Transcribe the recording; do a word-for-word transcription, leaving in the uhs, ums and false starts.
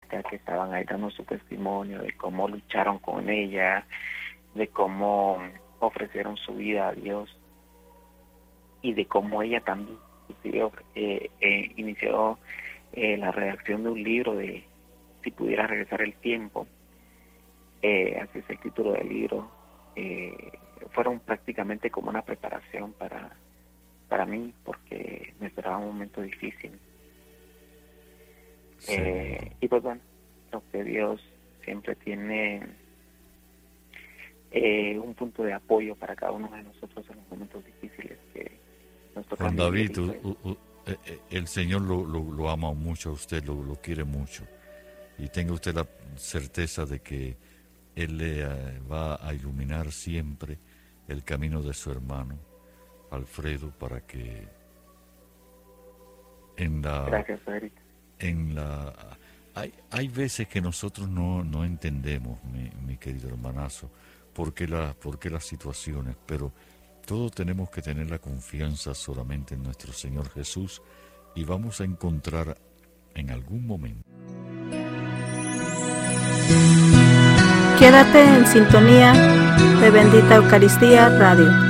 Erika, que estaban ahí dando su testimonio de cómo lucharon con ella, de cómo ofrecieron su vida a Dios y de cómo ella también eh, eh, inició eh, la redacción de un libro de Si pudiera regresar el tiempo, eh, así es el título del libro. Eh, fueron prácticamente como una preparación para, para mí, porque me esperaba un momento difícil. Eh, y pues bueno, creo que Dios siempre tiene eh, un punto de apoyo para cada uno de nosotros en los momentos difíciles que nos toca Juan vivir. David, u, u, u, el Señor lo, lo, lo ama mucho a usted, lo, lo quiere mucho, y tenga usted la certeza de que Él le uh, va a iluminar siempre el camino de su hermano Alfredo, para que en la Gracias, Eric. en la hay, hay veces que nosotros no, no entendemos, mi, mi querido hermanazo, por qué, la, por qué las situaciones, pero todos tenemos que tener la confianza solamente en nuestro Señor Jesús, y vamos a encontrar en algún momento. Quédate en sintonía de Bendita Eucaristía Radio.